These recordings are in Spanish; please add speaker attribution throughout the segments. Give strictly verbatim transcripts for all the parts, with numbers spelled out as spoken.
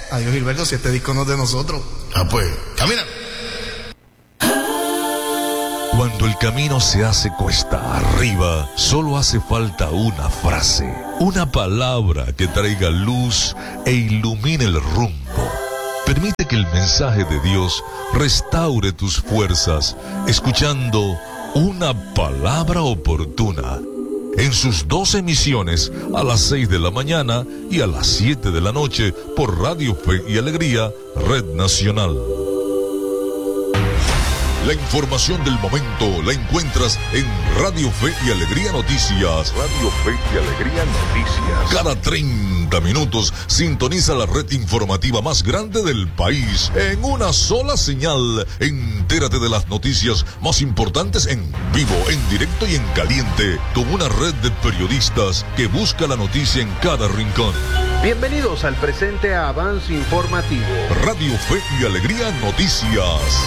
Speaker 1: Adiós, Gilberto, si este disco no es de nosotros.
Speaker 2: Ah, pues, camina.
Speaker 3: Cuando el camino se hace cuesta arriba, solo hace falta una frase, una palabra que traiga luz e ilumine el rumbo. Permite que el mensaje de Dios restaure tus fuerzas, escuchando una palabra oportuna. En sus dos emisiones, a las seis de la mañana y a las siete de la noche, por Radio Fe y Alegría, Red Nacional. La información del momento la encuentras en Radio Fe y Alegría Noticias. Radio Fe y Alegría Noticias. Cada treinta minutos sintoniza la red informativa más grande del país en una sola señal. Entérate de las noticias más importantes en vivo, en directo y en caliente, con una red de periodistas que busca la noticia en cada rincón.
Speaker 4: Bienvenidos al presente avance informativo.
Speaker 3: Radio Fe y Alegría Noticias.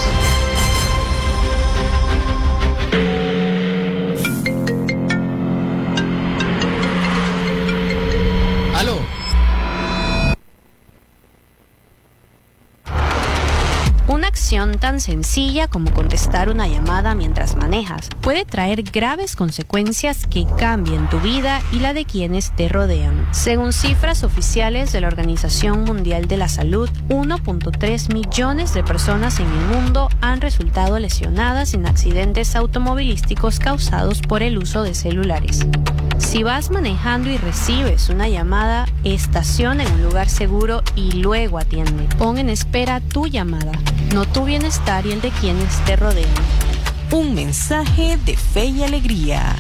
Speaker 5: Una acción tan sencilla como contestar una llamada mientras manejas puede traer graves consecuencias que cambien tu vida y la de quienes te rodean. Según cifras oficiales de la Organización Mundial de la Salud, uno punto tres millones de personas en el mundo han resultado lesionadas en accidentes automovilísticos causados por el uso de celulares. Si vas manejando y recibes una llamada, estaciona en un lugar seguro y luego atiende. Pon en espera tu llamada, no tu bienestar y el de quienes te rodean.
Speaker 6: Un mensaje de Fe y Alegría.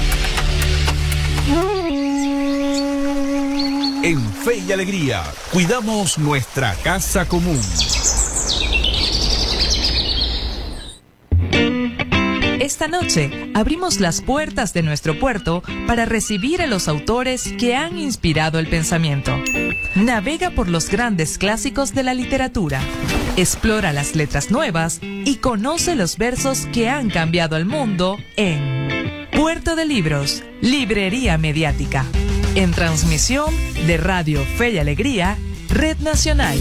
Speaker 7: En Fe y Alegría, cuidamos nuestra casa común.
Speaker 6: Esta noche abrimos las puertas de nuestro puerto para recibir a los autores que han inspirado el pensamiento. Navega por los grandes clásicos de la literatura. Explora las letras nuevas y conoce los versos que han cambiado el mundo en Puerto de Libros, Librería Mediática. En transmisión de Radio Fe y Alegría, Red Nacional.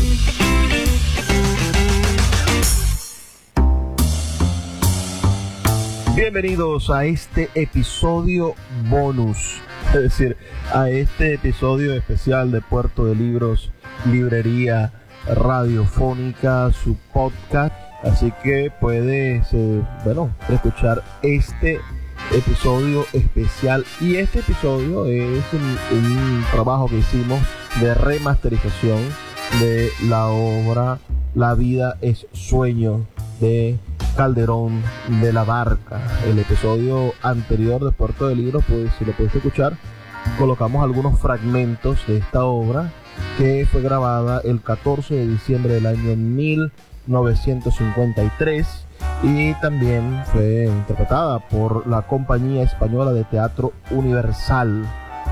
Speaker 8: Bienvenidos a este episodio bonus, es decir, a este episodio especial de Puerto de Libros, Librería Radiofónica, su podcast. Así que puedes, eh, bueno, escuchar este episodio especial. Y este episodio es un, un trabajo que hicimos de remasterización de la obra La vida es sueño de Calderón de la Barca. El episodio anterior de Puerto de Libros, pues si lo pudiste escuchar, colocamos algunos fragmentos de esta obra que fue grabada el catorce de diciembre del año mil novecientos cincuenta y tres y también fue interpretada por la Compañía Española de Teatro Universal.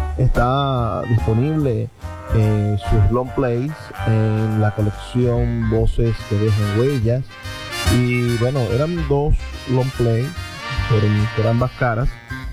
Speaker 8: Está disponible eh, sus long plays en la colección Voces que dejan huellas. Y bueno, eran dos long plays por, por ambas caras.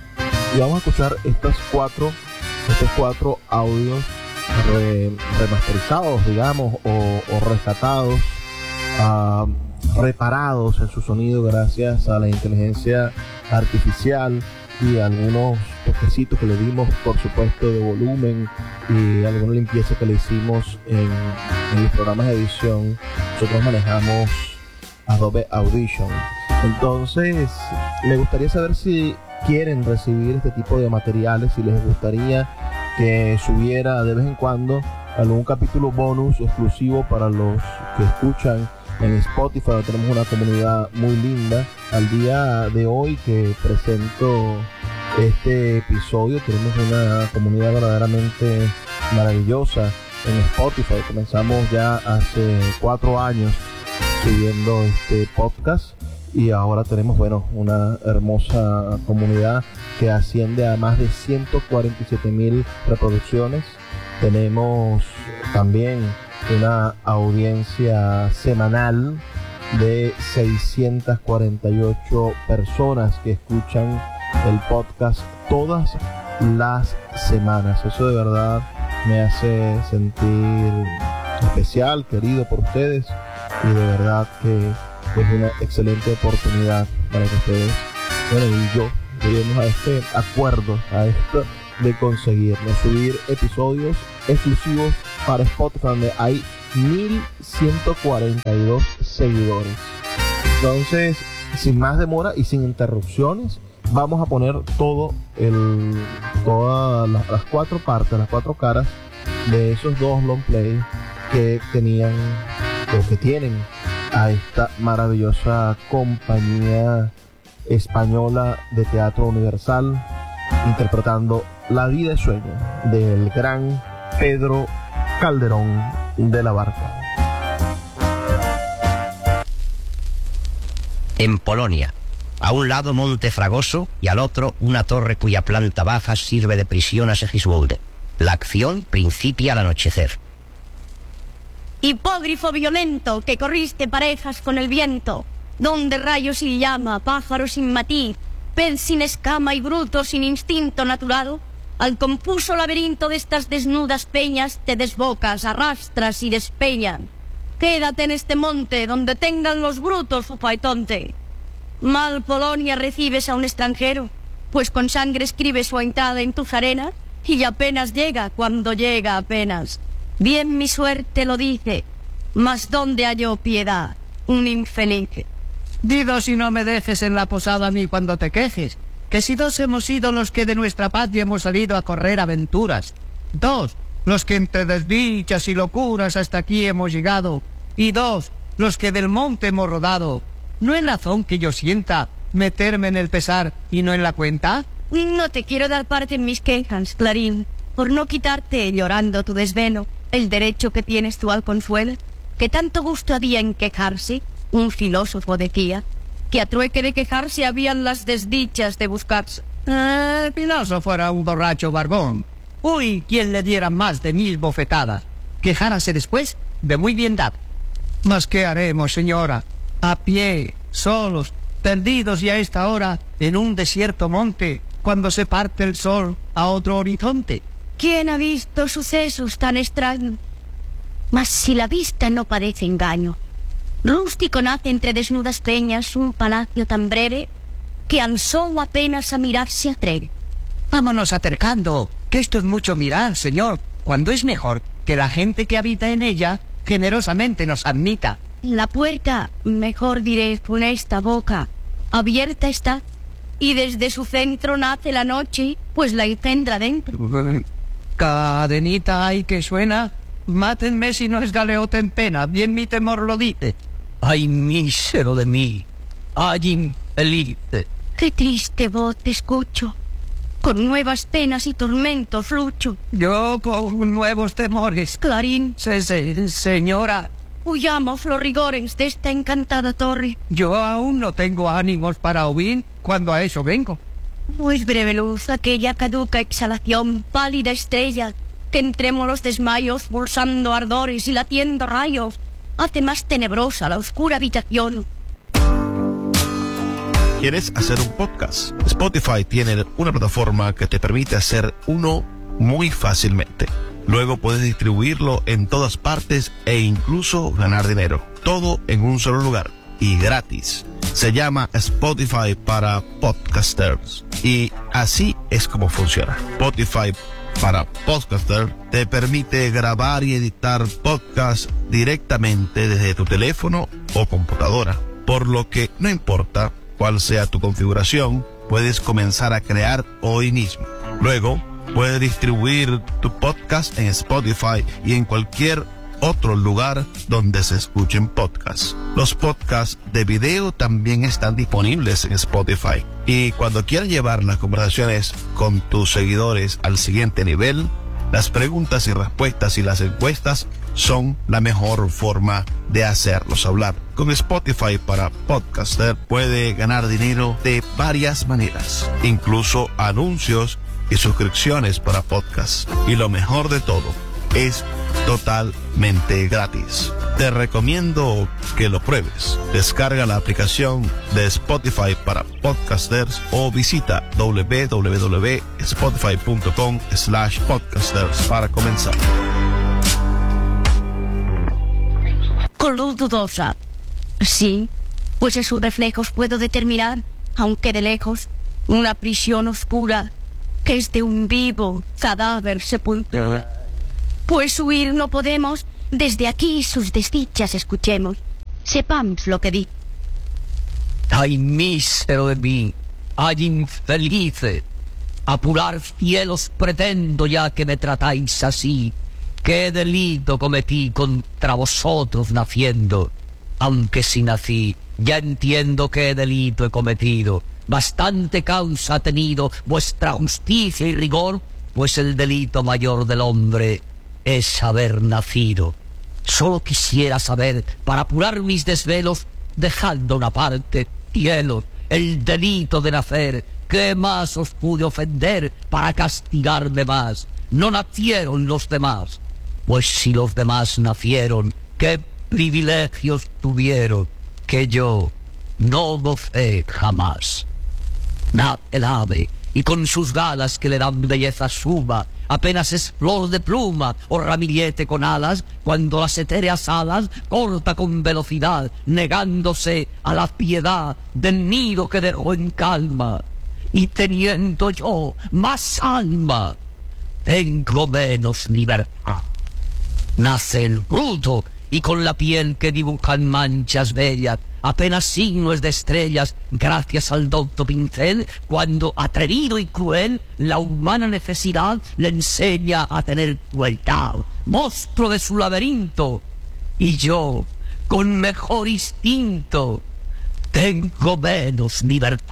Speaker 8: Y vamos a escuchar estas cuatro, estos cuatro audios re, remasterizados, digamos, o, o rescatados, uh, reparados en su sonido gracias a la inteligencia artificial y algunos toquecitos que le dimos, por supuesto, de volumen y alguna limpieza que le hicimos en, en los programas de edición. Nosotros manejamos Adobe Audition. Entonces, me gustaría saber si quieren recibir este tipo de materiales, si les gustaría que subiera de vez en cuando algún capítulo bonus exclusivo para los que escuchan en Spotify. Tenemos una comunidad muy linda. Al día de hoy que presento este episodio, tenemos una comunidad verdaderamente maravillosa en Spotify. Comenzamos ya hace cuatro años subiendo este podcast y ahora tenemos, bueno, una hermosa comunidad que asciende a más de ciento cuarenta y siete mil reproducciones. Tenemos también una audiencia semanal de seiscientas cuarenta y ocho personas que escuchan el podcast todas las semanas. Eso de verdad me hace sentir especial, querido por ustedes, y de verdad que es una excelente oportunidad para que ustedes, bueno, y yo, lleguemos a este acuerdo, a esto de conseguirnos subir episodios exclusivos para Spotify, donde hay mil ciento cuarenta y dos seguidores. Entonces, sin más demora y sin interrupciones, vamos a poner todo el, todas las, las cuatro partes, las cuatro caras de esos dos long play que tenían o que tienen a esta maravillosa compañía española de teatro universal, interpretando La vida es sueño del gran Pedro Calderón de la Barca.
Speaker 2: En Polonia, a un lado Monte Fragoso y al otro una torre cuya planta baja sirve de prisión a Segiswolde. La acción principia al anochecer.
Speaker 9: Hipógrifo violento, que corriste parejas con el viento, donde rayos sin llama, pájaro sin matiz, pez sin escama y bruto sin instinto natural, al confuso laberinto de estas desnudas peñas te desbocas, arrastras y despeñan. Quédate en este monte, donde tengan los brutos su faitonte. Mal Polonia recibes a un extranjero, pues con sangre escribe su entrada en tus arenas, y apenas llega cuando llega apenas. Bien mi suerte lo dice, mas ¿dónde halló piedad? Un infeliz.
Speaker 10: Dido si no me dejes en la posada a mí cuando te quejes, que si dos hemos sido los que de nuestra patria hemos salido a correr aventuras, dos, los que entre desdichas y locuras hasta aquí hemos llegado, y dos, los que del monte hemos rodado, ¿no es razón que yo sienta meterme en el pesar y no en la cuenta?
Speaker 9: No te quiero dar parte en mis quejas, Clarín, por no quitarte, llorando tu desvelo, el derecho que tienes tú al consuelo, que tanto gusto había en quejarse, un filósofo decía, que a trueque de quejarse habían las desdichas de buscarse.
Speaker 10: Eh, el filósofo era un borracho barbón. Uy, quien le diera más de mil bofetadas. Quejárase después de muy bien dado. Mas ¿qué haremos, señora? A pie, solos, perdidos y a esta hora, en un desierto monte, cuando se parte el sol a otro horizonte.
Speaker 9: ¿Quién ha visto sucesos tan extraños? Mas si la vista no parece engaño, rústico nace entre desnudas peñas un palacio tan breve que al sol apenas a mirar se atreve.
Speaker 10: Vámonos acercando, que esto es mucho mirar, señor, cuando es mejor que la gente que habita en ella generosamente nos admita.
Speaker 9: La puerta, mejor diré, con esta boca, abierta está, y desde su centro nace la noche, pues la engendra dentro.
Speaker 10: Cadenita hay que suena, mátenme si no es galeota en pena, bien mi temor lo dice. Ay, mísero de mí, ay, infeliz.
Speaker 9: Qué triste voz te escucho, con nuevas penas y tormentos lucho.
Speaker 10: Yo con nuevos temores.
Speaker 9: Clarín.
Speaker 10: Se, se, señora.
Speaker 9: Huyamos los rigores de esta encantada torre.
Speaker 10: Yo aún no tengo ánimos para huir cuando a eso vengo.
Speaker 9: Pues breve luz, aquella caduca exhalación, pálida estrella, que entre los desmayos, pulsando ardores y latiendo rayos, hace más tenebrosa la oscura habitación.
Speaker 1: ¿Quieres hacer un podcast? Spotify tiene una plataforma que te permite hacer uno muy fácilmente. Luego puedes distribuirlo en todas partes e incluso ganar dinero. Todo en un solo lugar y gratis. Se llama Spotify para podcasters. Y así es como funciona. Spotify para podcasters te permite grabar y editar podcasts directamente desde tu teléfono o computadora. Por lo que no importa cuál sea tu configuración, puedes comenzar a crear hoy mismo. Luego, puedes distribuir tu podcast en Spotify y en cualquier otro lugar donde se escuchen podcasts. Los podcasts de video también están disponibles en Spotify. Y cuando quieras llevar las conversaciones con tus seguidores al siguiente nivel, las preguntas y respuestas y las encuestas son la mejor forma de hacerlos hablar. Con Spotify para podcaster puede ganar dinero de varias maneras, incluso anuncios y suscripciones para podcasts. Y lo mejor de todo, es totalmente gratis. Te recomiendo que lo pruebes. Descarga la aplicación de Spotify para podcasters o visita w w w punto spotify punto com slash podcasters para comenzar.
Speaker 9: con luz dudosa. Sí, pues en sus reflejos puedo determinar, aunque de lejos, una prisión oscura que es de un vivo cadáver sepultado. Pues huir no podemos, desde aquí sus desdichas escuchemos. Sepamos lo que di.
Speaker 10: Ay, mísero de mí, ay, infelice, apurar cielos pretendo ya que me tratáis así. ¿Qué delito cometí contra vosotros naciendo? Aunque si nací, ya entiendo qué delito he cometido. Bastante causa ha tenido vuestra justicia y rigor, pues el delito mayor del hombre es haber nacido. Solo quisiera saber, para apurar mis desvelos, dejando una parte, cielos, el delito de nacer. ¿Qué más os pude ofender para castigarme más? No nacieron los demás. Pues si los demás nacieron, ¿qué privilegios tuvieron que yo no gocé jamás? Nace el ave, y con sus galas que le dan belleza suma, apenas es flor de pluma o ramillete con alas, cuando las etéreas alas corta con velocidad, negándose a la piedad del nido que dejó en calma. Y teniendo yo más alma, tengo menos libertad. Nace el bruto, y con la piel que dibujan manchas bellas, apenas signos de estrellas, gracias al docto pincel, cuando atrevido y cruel, la humana necesidad le enseña a tener crueldad, monstruo de su laberinto. Y yo, con mejor instinto, tengo menos libertad.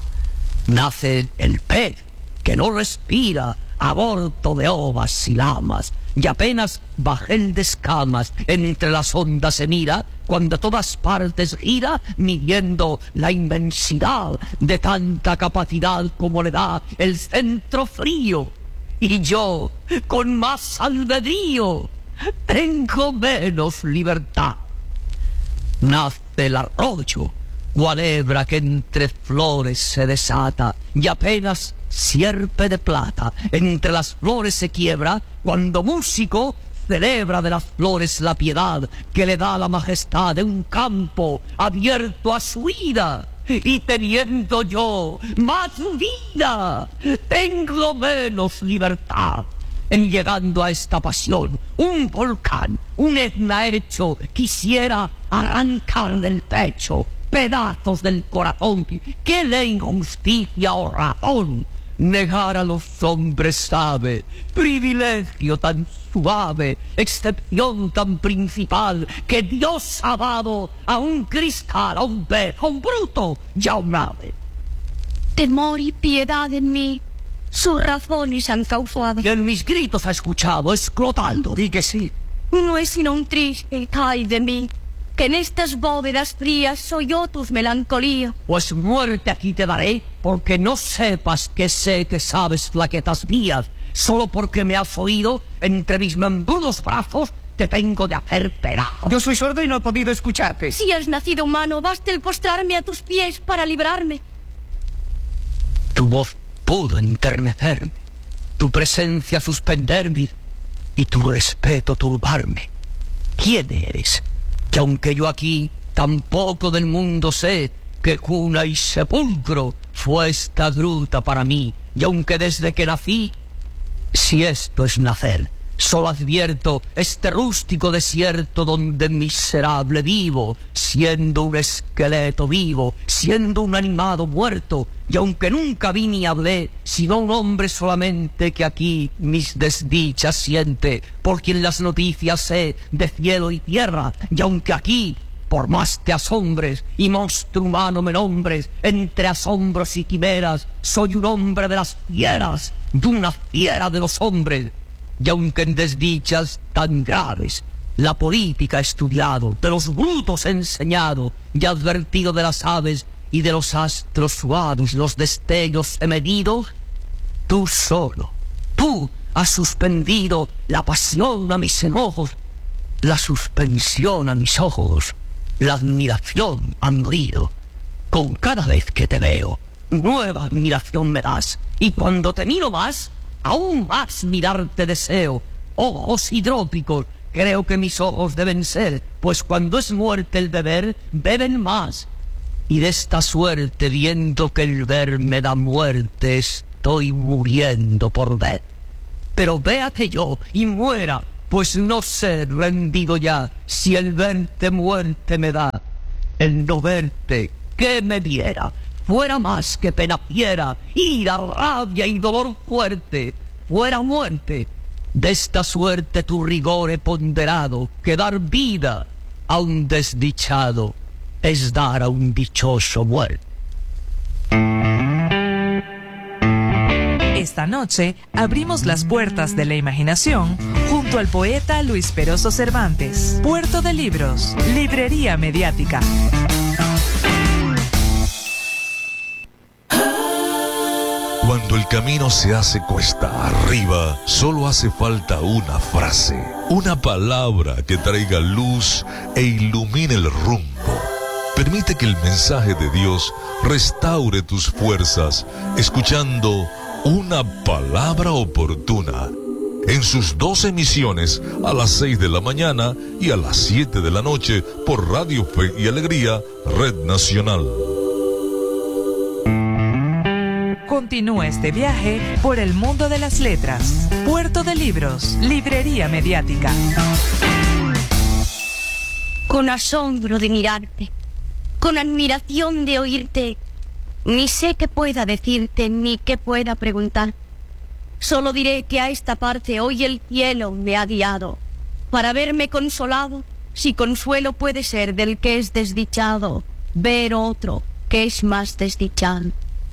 Speaker 10: Nace el pez, que no respira, aborto de ovas y lamas, y apenas bajel de escamas entre las ondas se mira, cuando a todas partes gira, midiendo la inmensidad de tanta capacidad como le da el centro frío. Y yo, con más albedrío, tengo menos libertad. Nace el arroyo, cual hebra que entre flores se desata, y apenas sierpe de plata entre las flores se quiebra, cuando músico celebra de las flores la piedad que le da la majestad de un campo abierto a su ida. Y teniendo yo más vida, tengo menos libertad. En llegando a esta pasión, un volcán, un Etna hecho, quisiera arrancar del pecho pedazos del corazón que le injusticia o razón. Negar a los hombres sabe, privilegio tan suave, excepción tan principal, que Dios ha dado a un cristal, a un pez, a un bruto y a un ave.
Speaker 9: Temor y piedad en mí, sus razones han causado.
Speaker 10: Que en mis gritos ha escuchado, escrotando, di que sí.
Speaker 9: No es sino un triste ay de mí, que en estas bóvedas frías soy yo tus melancolía.
Speaker 10: Pues muerte aquí te daré, porque no sepas que sé que sabes flaquetas mías. Solo porque me has oído, entre mis membrudos brazos, te tengo de hacer pedazo.
Speaker 11: Yo soy sordo y no he podido escucharte.
Speaker 9: Si has nacido humano, basta el postrarme a tus pies para librarme.
Speaker 10: Tu voz pudo enternecerme, tu presencia suspenderme, y tu respeto turbarme. ¿Quién eres? Que aunque yo aquí tampoco del mundo sé, que cuna y sepulcro fue esta gruta para mí, y aunque desde que nací, si esto es nacer, solo advierto este rústico desierto donde miserable vivo, siendo un esqueleto vivo, siendo un animado muerto, y aunque nunca vi ni hablé, sino un hombre solamente que aquí mis desdichas siente, por quien las noticias sé de cielo y tierra, y aunque aquí, por más te asombres y monstruo humano me nombres, entre asombros y quimeras, soy un hombre de las fieras, y una fiera de los hombres. Y aunque en desdichas tan graves la política he estudiado, de los brutos he enseñado, y advertido de las aves y de los astros suaves los destellos he medido, tú solo, tú has suspendido la pasión a mis enojos, la suspensión a mis ojos, la admiración han morido. Con cada vez que te veo, nueva admiración me das, y cuando te miro más, aún más mirarte deseo. Ojos hidrópicos creo que mis ojos deben ser, pues cuando es muerte el beber, beben más. Y de esta suerte, viendo que el ver me da muerte, estoy muriendo por ver. Pero véate yo y muera, pues no sé rendido ya, si el verte muerte me da. El no verte, ¿qué me diera? Fuera más que pena fiera, ira, rabia y dolor fuerte, fuera muerte. De esta suerte tu rigor he ponderado, que dar vida a un desdichado es dar a un dichoso muerte.
Speaker 6: Esta noche abrimos las puertas de la imaginación junto al poeta Luis Peroso Cervantes. Puerto de Libros, librería mediática.
Speaker 3: Cuando el camino se hace cuesta arriba, solo hace falta una frase, una palabra que traiga luz e ilumine el rumbo. Permite que el mensaje de Dios restaure tus fuerzas, escuchando Una Palabra Oportuna, en sus dos emisiones a las seis de la mañana y a las siete de la noche por Radio Fe y Alegría, Red Nacional.
Speaker 6: Continúa este viaje por el mundo de las letras. Puerto de Libros, librería mediática.
Speaker 9: Con asombro de mirarte, con admiración de oírte, ni sé qué pueda decirte ni qué pueda preguntar. Solo diré que a esta parte hoy el cielo me ha guiado, para verme consolado, si consuelo puede ser del que es desdichado, ver otro que es más desdichado.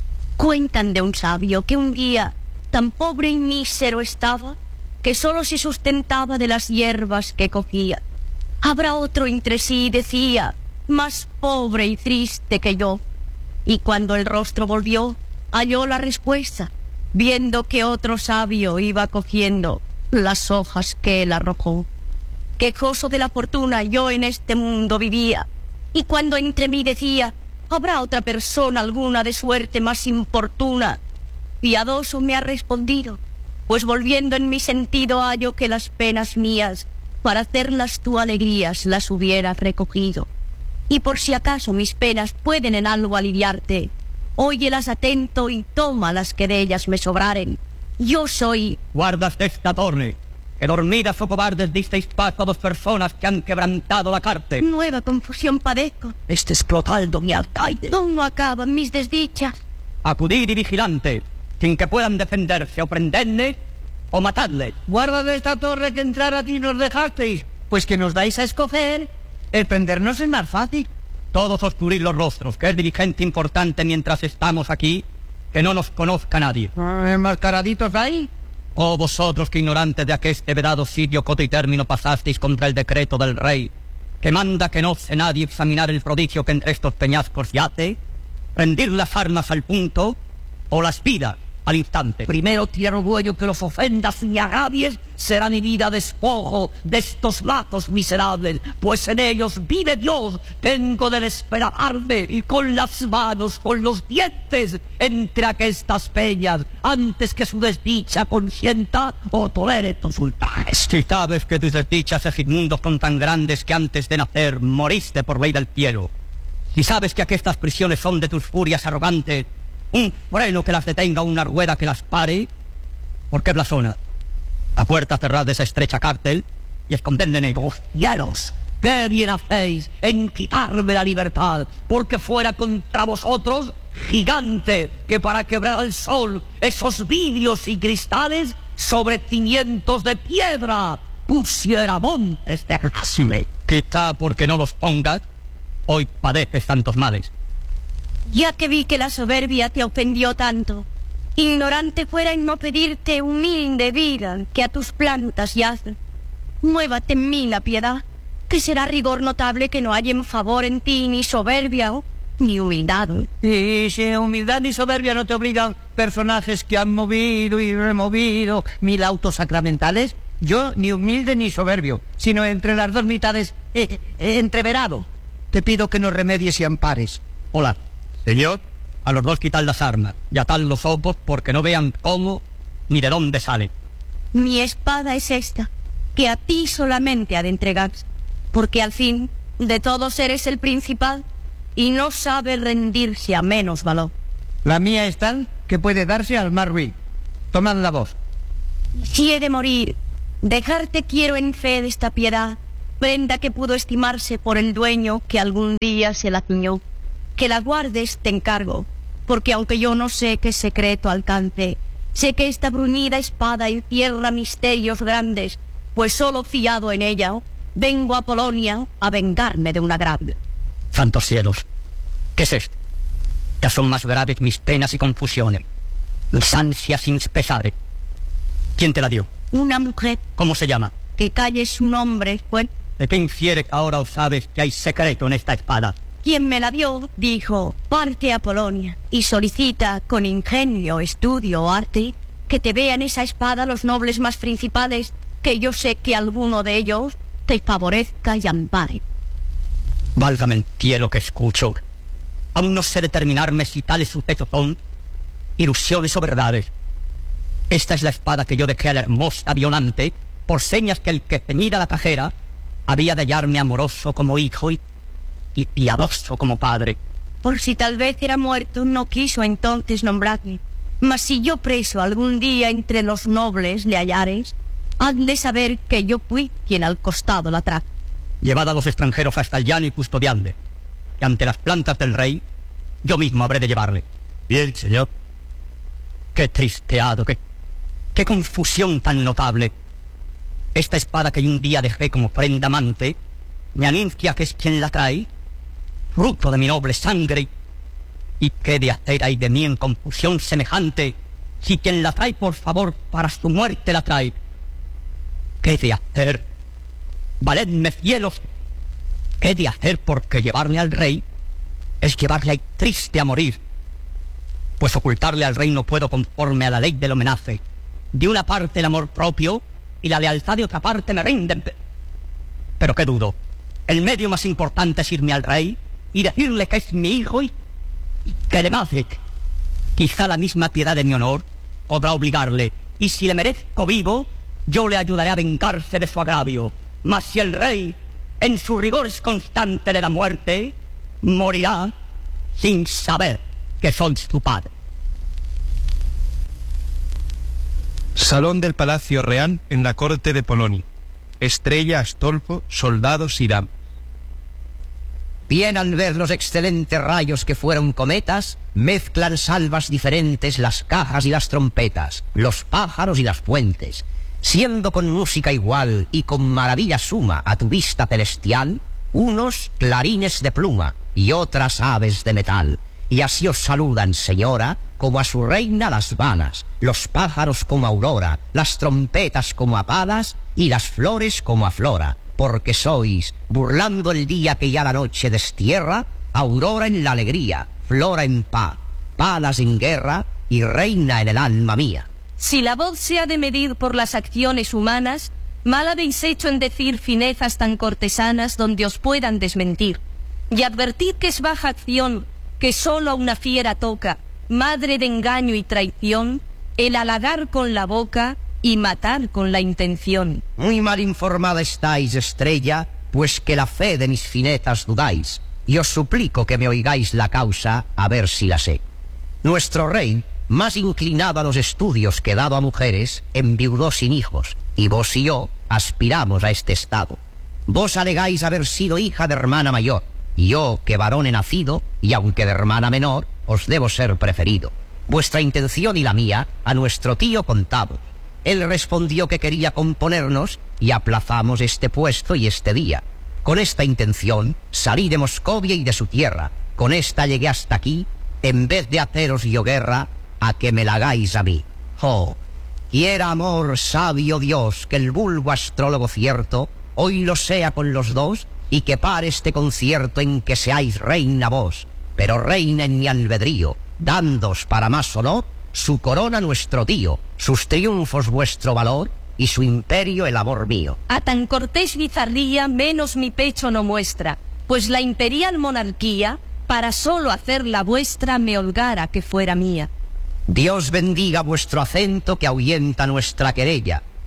Speaker 9: Cuentan de un sabio que un día tan pobre y mísero estaba, que solo se sustentaba de las hierbas que cogía. Habrá otro entre sí, decía, más pobre y triste que yo. Y cuando el rostro volvió, halló la respuesta, viendo que otro sabio iba cogiendo las hojas que él arrojó. Quejoso de la fortuna yo en este mundo vivía, y cuando entre mí decía, ¿habrá otra persona alguna de suerte más importuna? Piadoso me ha respondido, pues volviendo en mi sentido hallo que las penas mías, para hacerlas tu alegrías, las hubieras recogido. Y por si acaso mis penas pueden en algo aliviarte, óyelas atento y toma las que de ellas me sobraren. Yo soy...
Speaker 10: Guardas de esta torre, que dormidas o cobardes disteis paso a dos personas que han quebrantado la cárcel.
Speaker 9: Nueva confusión padezco.
Speaker 10: Este es Clotaldo, mi alcaide.
Speaker 9: ¿Cómo acaban mis desdichas?
Speaker 10: Acudir y vigilante, sin que puedan defenderse o prenderle o matarle. Guarda de esta torre que entrar a ti nos dejasteis, pues que nos dais a escoger, el prendernos es más fácil. Todos oscurrid los rostros, que es dirigente importante mientras estamos aquí, que no nos conozca nadie. ¿Enmascaraditos ahí? Oh, vosotros que ignorantes de aqueste vedado sitio coto y término pasasteis contra el decreto del rey, que manda que no se nadie examinar el prodigio que entre estos peñascos yace, rendir las armas al punto, o las vidas al instante. Primero tierno huello que los ofendas y agravies, será mi vida despojo de estos lazos miserables, pues en ellos vive Dios. Tengo de desesperarme y con las manos, con los dientes, entre aquestas peñas, antes que su desdicha consienta o tolere tus ultrajes. Si sabes que tus desdichas inmundos son tan grandes que antes de nacer moriste por ley del cielo, si sabes que aquestas prisiones son de tus furias arrogantes, un freno que las detenga, una rueda que las pare, ¿por qué blasona? La puerta cerrada de esa estrecha cárcel y escondedme en ellos. ¡Cielos! ¿Qué bien hacéis en quitarme la libertad? Porque fuera contra vosotros gigante que para quebrar el sol esos vidrios y cristales sobre cimientos de piedra pusiera montes de jasme. Quizá porque no los pongas, hoy padeces tantos males.
Speaker 9: Ya que vi que la soberbia te ofendió tanto, ignorante fuera en no pedirte humilde vida que a tus plantas yace. Muévate en mí la piedad, que será rigor notable que no hallen favor en ti ni soberbia oh, ni humildad.
Speaker 10: Y si humildad ni soberbia no te obligan personajes que han movido y removido mil autos sacramentales, yo ni humilde ni soberbio, sino entre las dos mitades eh, eh, entreverado. Te pido que nos remedies y ampares. Hola. Señor, a los dos quitad las armas y atad los ojos porque no vean cómo ni de dónde sale.
Speaker 9: Mi espada es esta, que a ti solamente ha de entregarse, porque al fin de todos eres el principal y no sabe rendirse a menos valor.
Speaker 10: La mía es tal que puede darse al más ruin. Tomad la voz.
Speaker 9: Si he de morir, dejarte quiero en fe de esta piedad, prenda que pudo estimarse por el dueño que algún día se la ciñó. Que la guardes te encargo, porque aunque yo no sé qué secreto alcance, sé que esta bruñida espada encierra misterios grandes, pues solo fiado en ella, vengo a Polonia a vengarme de un agravio.
Speaker 2: Santos cielos, ¿qué es esto? Ya son más graves mis penas y confusiones, mis ansias sin pesares. ¿Quién te la dio?
Speaker 9: Una mujer.
Speaker 2: ¿Cómo se llama?
Speaker 9: Que calles su nombre, pues.
Speaker 2: ¿De qué infiere que ahora os sabes que hay secreto en esta espada?
Speaker 9: Quien me la dio, dijo, parte a Polonia y solicita con ingenio, estudio o arte que te vean esa espada los nobles más principales, que yo sé que alguno de ellos te favorezca y ampare.
Speaker 2: Válgame el cielo que escucho. Aún no sé determinarme si tales sucesos son ilusiones o verdades. Esta es la espada que yo dejé a la hermosa Violante, por señas que el que ceñida la cajera había de hallarme amoroso como hijo y, y piadoso como padre.
Speaker 9: Por si tal vez era muerto, no quiso entonces nombrarme. Mas si yo preso algún día entre los nobles le hallares, han de saber que yo fui quien al costado la trajo.
Speaker 2: Llevad a los extranjeros hasta el llano y custodiadle, que ante las plantas del rey yo mismo habré de llevarle.
Speaker 1: Bien, señor.
Speaker 2: Qué tristeado, qué, qué confusión tan notable. Esta espada que un día dejé como prenda amante me anuncia que es quien la trae, fruto de mi noble sangre. ¿Y qué de hacer hay de mí en confusión semejante, si quien la trae por favor para su muerte la trae? ¿Qué de hacer? Valedme cielos, ¿qué de hacer? Porque llevarle al rey es llevarle triste a morir, pues ocultarle al rey no puedo conforme a la ley del homenaje. De una parte el amor propio y la lealtad de otra parte me rinden. Pero qué dudo, el medio más importante es irme al rey y decirle que es mi hijo y, y que le mate. Quizá la misma piedad de mi honor podrá obligarle, y si le merezco vivo, yo le ayudaré a vengarse de su agravio. Mas si el rey, en su rigor es constante de la muerte, morirá sin saber que soy su padre.
Speaker 12: Salón del Palacio Real en la corte de Polonia. Estrella, Astolfo, soldados y damas.
Speaker 2: Bien al ver los excelentes rayos que fueron cometas, mezclan salvas diferentes las cajas y las trompetas, los pájaros y las fuentes. Siendo con música igual y con maravilla suma a tu vista celestial, unos clarines de pluma y otras aves de metal. Y así os saludan, señora, como a su reina las vanas, los pájaros como aurora, las trompetas como a palas y las flores como a flora, porque sois, burlando el día que ya la noche destierra, aurora en la alegría, flora en paz, palas en guerra y reina en el alma mía.
Speaker 9: Si la voz se ha de medir por las acciones humanas, mal habéis hecho en decir finezas tan cortesanas donde os puedan desmentir. Y advertid que es baja acción, que solo a una fiera toca, madre de engaño y traición, el halagar con la boca y matar con la intención.
Speaker 2: Muy mal informada estáis, estrella, pues que la fe de mis finezas dudáis, y os suplico que me oigáis la causa, a ver si la sé. Nuestro rey, más inclinado a los estudios que dado a mujeres, enviudó sin hijos, y vos y yo aspiramos a este estado. Vos alegáis haber sido hija de hermana mayor, y yo, que varón he nacido, y aunque de hermana menor, os debo ser preferido. Vuestra intención y la mía a nuestro tío contamos. Él respondió que quería componernos, y aplazamos este puesto y este día. Con esta intención salí de Moscovia y de su tierra, con esta llegué hasta aquí, en vez de haceros yo guerra, a que me la hagáis a mí. Oh, quiera amor, sabio Dios, que el vulgo astrólogo cierto hoy lo sea con los dos, y que pare este concierto en que seáis reina vos, pero reina en mi albedrío, dándos para más honor su corona nuestro tío, sus triunfos vuestro valor, y su imperio el amor mío.
Speaker 9: A tan cortés bizarría menos mi pecho no muestra, pues la imperial monarquía, para solo hacer la vuestra, me holgara que fuera mía.
Speaker 2: Dios bendiga vuestro acento que ahuyenta nuestra querella,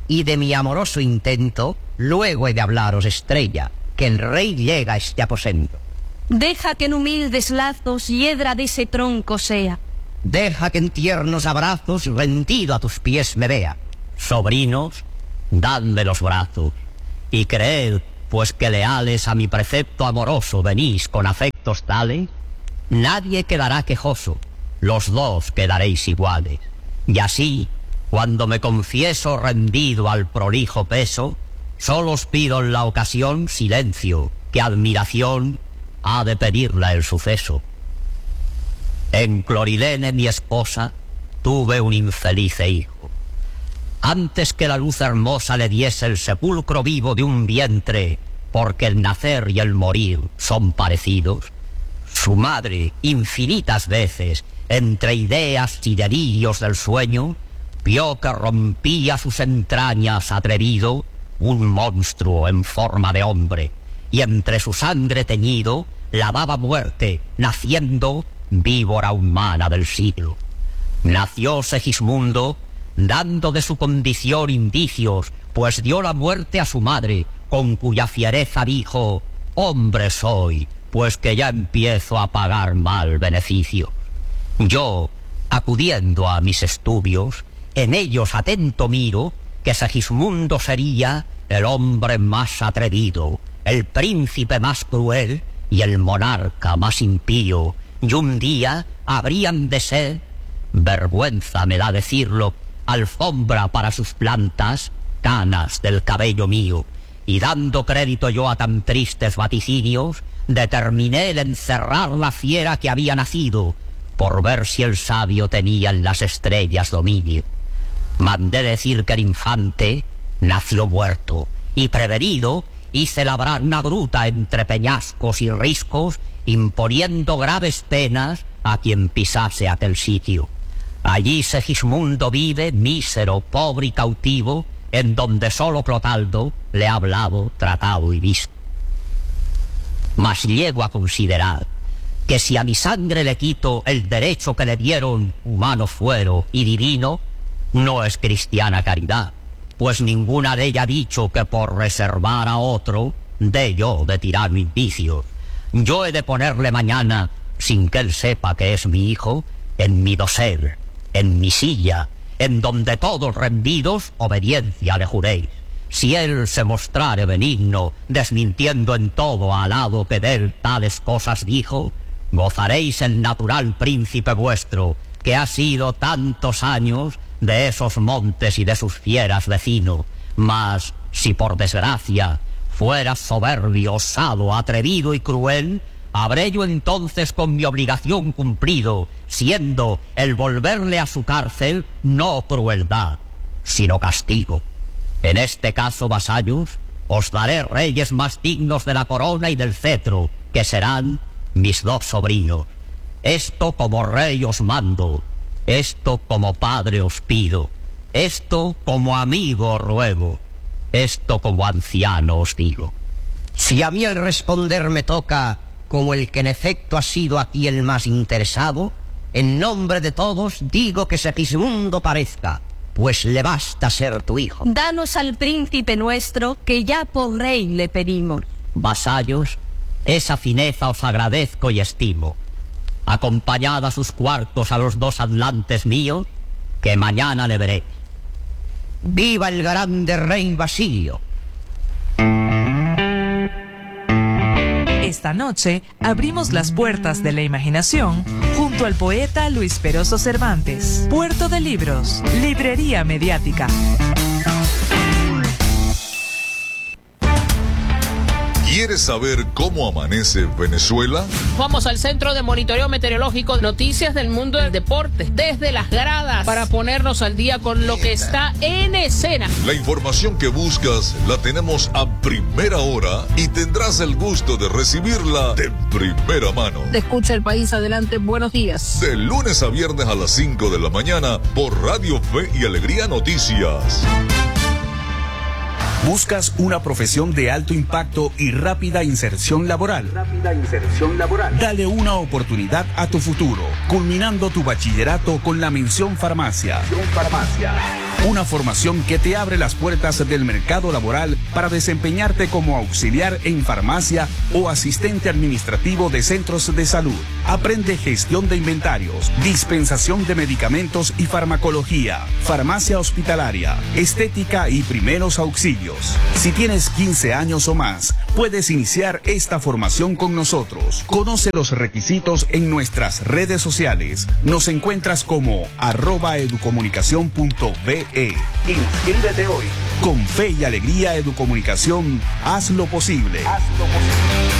Speaker 2: y de mi amoroso intento, luego he de hablaros, Estrella, que el rey llega a este aposento.
Speaker 9: Deja que en humildes lazos hiedra de ese tronco sea.
Speaker 2: Deja que en tiernos abrazos rendido a tus pies me vea. Sobrinos, dadme los brazos, y creed, pues que leales a mi precepto amoroso venís con afectos tales, nadie quedará quejoso, los dos quedaréis iguales. Y así, cuando me confieso rendido al prolijo peso, solo os pido en la ocasión silencio, que admiración ha de pedirla el suceso. En Clorilene, mi esposa, tuve un infeliz hijo. Antes que la luz hermosa le diese el sepulcro vivo de un vientre, porque el nacer y el morir son parecidos, su madre, infinitas veces, entre ideas y delirios del sueño, vio que rompía sus entrañas atrevido un monstruo en forma de hombre, y entre su sangre teñido la daba muerte, naciendo víbora humana del siglo. Nació Segismundo, dando de su condición indicios, pues dio la muerte a su madre, con cuya fiereza dijo: hombre soy, pues que ya empiezo a pagar mal beneficio. Yo, acudiendo a mis estudios, en ellos atento miro que Segismundo sería el hombre más atrevido, el príncipe más cruel y el monarca más impío, y un día habrían de ser, vergüenza me da decirlo, alfombra para sus plantas, canas del cabello mío, y dando crédito yo a tan tristes vaticinios, determiné el encerrar la fiera que había nacido, por ver si el sabio tenía en las estrellas dominio. Mandé decir que el infante nació muerto, y prevenido hice labrar una gruta entre peñascos y riscos, imponiendo graves penas a quien pisase aquel sitio. Allí Segismundo vive, mísero, pobre y cautivo, en donde solo Clotaldo le ha hablado, tratado y visto. Mas llego a considerar que si a mi sangre le quito el derecho que le dieron humano fuero y divino, no es cristiana caridad, pues ninguna de ella ha dicho que por reservar a otro de yo de tirano indicios. Yo he de ponerle mañana, sin que él sepa que es mi hijo, en mi dosel, en mi silla, en donde todos rendidos obediencia le juréis. Si él se mostrare benigno, desmintiendo en todo al lado que de él tales cosas dijo, gozaréis el natural príncipe vuestro, que ha sido tantos años de esos montes y de sus fieras vecino. Mas, si por desgracia fueras soberbio, osado, atrevido y cruel, habré yo entonces con mi obligación cumplido, siendo el volverle a su cárcel no crueldad, sino castigo. En este caso, vasallos, os daré reyes más dignos de la corona y del cetro, que serán mis dos sobrinos. Esto como rey os mando, esto como padre os pido, esto como amigo os ruego, esto como anciano os digo. Si a mí el responder me toca como el que en efecto ha sido aquí el más interesado, en nombre de todos digo que Segismundo parezca, pues le basta ser tu hijo.
Speaker 9: Danos al príncipe nuestro, que ya por rey le pedimos.
Speaker 2: Vasallos, esa fineza os agradezco y estimo. Acompañad a sus cuartos a los dos atlantes míos, que mañana le veré. ¡Viva el grande rey Basilio!
Speaker 6: Esta noche abrimos las puertas de la imaginación junto al poeta Luis Peroso Cervantes. Puerto de Libros, Librería Mediática.
Speaker 3: ¿Quieres saber cómo amanece Venezuela?
Speaker 13: Vamos al Centro de Monitoreo Meteorológico, noticias del mundo del deporte, desde las gradas, para ponernos al día con lo que está en escena.
Speaker 3: La información que buscas la tenemos a primera hora y tendrás el gusto de recibirla de primera mano.
Speaker 13: Te escucha el país, adelante, buenos días.
Speaker 3: De lunes a viernes a las cinco de la mañana por Radio Fe y Alegría Noticias.
Speaker 7: ¿Buscas una profesión de alto impacto y rápida inserción laboral? Rápida inserción laboral. Dale una oportunidad a tu futuro, culminando tu bachillerato con la mención farmacia. Farmacia. Una formación que te abre las puertas del mercado laboral para desempeñarte como auxiliar en farmacia o asistente administrativo de centros de salud. Aprende gestión de inventarios, dispensación de medicamentos y farmacología, farmacia hospitalaria, estética y primeros auxilios. Si tienes quince años o más, puedes iniciar esta formación con nosotros. Conoce los requisitos en nuestras redes sociales. Nos encuentras como arroba educomunicación punto be. Inscríbete hoy. Con fe y alegría Educomunicación, haz lo posible. Haz lo posible.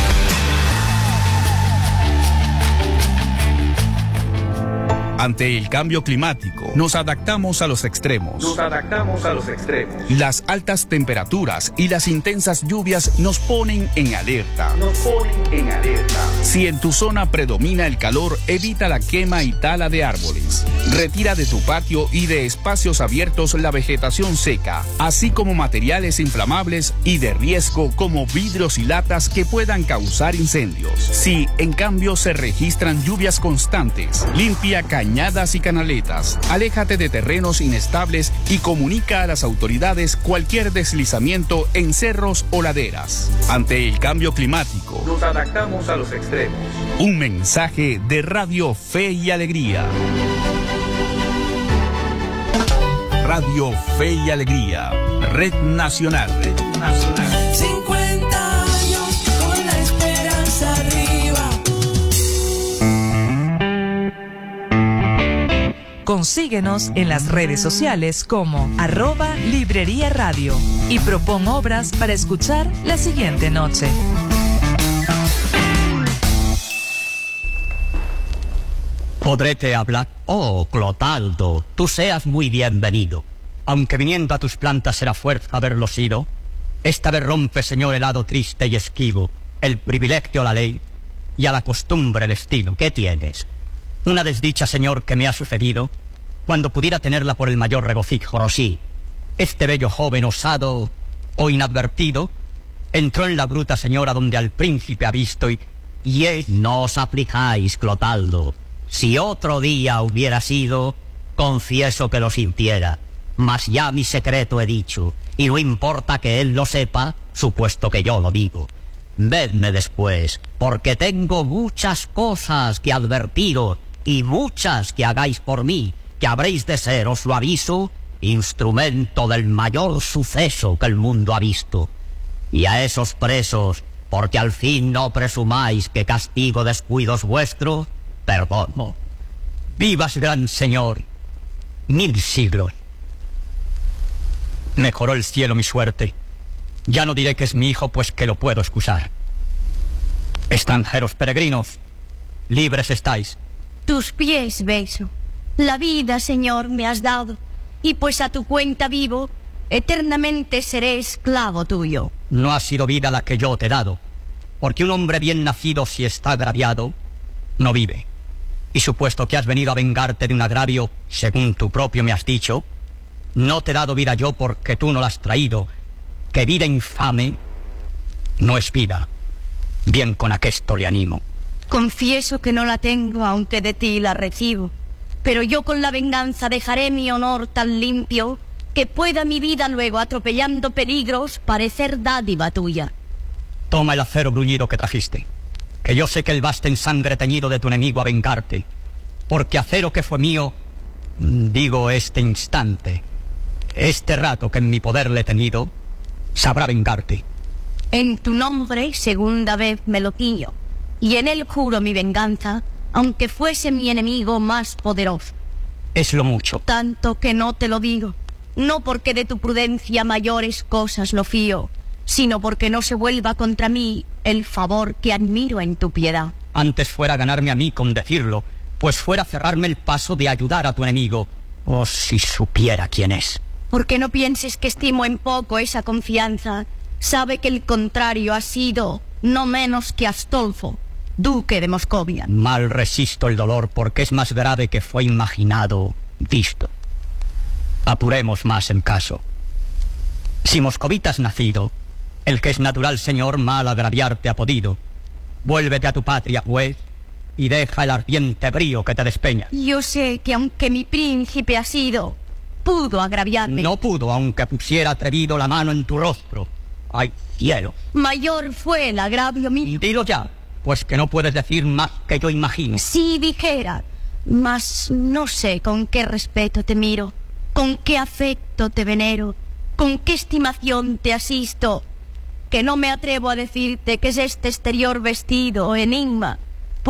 Speaker 7: Ante el cambio climático, nos adaptamos a los extremos.
Speaker 4: Nos adaptamos a los extremos.
Speaker 7: Las altas temperaturas y las intensas lluvias nos ponen en alerta.
Speaker 4: Nos ponen en alerta.
Speaker 7: Si en tu zona predomina el calor, evita la quema y tala de árboles. Retira de tu patio y de espacios abiertos la vegetación seca, así como materiales inflamables y de riesgo como vidrios y latas que puedan causar incendios. Si, en cambio, se registran lluvias constantes, limpia cañadas y canaletas, aléjate de terrenos inestables y comunica a las autoridades cualquier deslizamiento en cerros o laderas. Ante el cambio climático,
Speaker 4: nos adaptamos a los extremos.
Speaker 7: Un mensaje de Radio Fe y Alegría. Radio Fe y Alegría, Red Nacional. Red Nacional.
Speaker 14: cincuenta años con la esperanza arriba.
Speaker 6: Consíguenos en las redes sociales como arroba Librería Radio y propon obras para escuchar la siguiente noche.
Speaker 2: ¿Podréte hablar? Oh, Clotaldo, tú seas muy bienvenido. Aunque viniendo a tus plantas será fuerza haberlo sido, esta vez rompe, señor, el hado triste y esquivo, el privilegio la ley y a la costumbre el estilo. ¿Qué tienes? Una desdicha, señor, que me ha sucedido, cuando pudiera tenerla por el mayor regocijo. Oh, sí, este bello joven osado o inadvertido entró en la bruta señora donde al príncipe ha visto y... y es... No os aflijáis, Clotaldo. Si otro día hubiera sido, confieso que lo sintiera, mas ya mi secreto he dicho, y no importa que él lo sepa, supuesto que yo lo digo. Vedme después, porque tengo muchas cosas que advertiros, y muchas que hagáis por mí, que habréis de ser, os lo aviso, instrumento del mayor suceso que el mundo ha visto. Y a esos presos, porque al fin no presumáis que castigo descuidos vuestros, perdono. Vivas, gran señor, mil siglos. Mejoró el cielo mi suerte. Ya no diré que es mi hijo, pues que lo puedo excusar. Extranjeros peregrinos, libres estáis.
Speaker 9: Tus pies beso. La vida, Señor, me has dado, y pues a tu cuenta vivo, eternamente seré esclavo tuyo.
Speaker 2: No ha sido vida la que yo te he dado, porque un hombre bien nacido, si está agraviado, no vive. Y supuesto que has venido a vengarte de un agravio, según tú propio me has dicho, no te he dado vida yo porque tú no la has traído, que vida infame no es vida. Bien con aquesto le animo.
Speaker 9: Confieso que no la tengo, aunque de ti la recibo, pero yo con la venganza dejaré mi honor tan limpio que pueda mi vida luego, atropellando peligros, parecer dádiva tuya.
Speaker 2: Toma el acero bruñido que trajiste, que yo sé que él basta en sangre teñido de tu enemigo a vengarte, porque acero que fue mío, digo este instante, este rato que en mi poder le he tenido, sabrá vengarte.
Speaker 9: En tu nombre, segunda vez me lo pillo, y en él juro mi venganza, aunque fuese mi enemigo más poderoso.
Speaker 2: Es lo mucho.
Speaker 9: Tanto que no te lo digo, no porque de tu prudencia mayores cosas lo fío, sino porque no se vuelva contra mí el favor que admiro en tu piedad.
Speaker 2: Antes fuera ganarme a mí con decirlo, pues fuera cerrarme el paso de ayudar a tu enemigo. Oh, si supiera quién es.
Speaker 9: Porque no pienses que estimo en poco esa confianza. Sabe que el contrario ha sido no menos que Astolfo, duque de Moscovia.
Speaker 2: Mal resisto el dolor, porque es más grave que fue imaginado, visto. Apuremos más el caso. Si moscovita has nacido, el que es natural señor mal agraviarte ha podido. Vuélvete a tu patria, pues, y deja el ardiente brío que te despeña.
Speaker 9: Yo sé que aunque mi príncipe ha sido, pudo agraviarme.
Speaker 2: No pudo, aunque pusiera atrevido la mano en tu rostro. ¡Ay, cielo!
Speaker 9: Mayor fue el agravio mío.
Speaker 2: Dilo ya, pues que no puedes decir más que yo imagino.
Speaker 9: Si dijera, mas no sé con qué respeto te miro, con qué afecto te venero, con qué estimación te asisto, que no me atrevo a decirte que es este exterior vestido, enigma,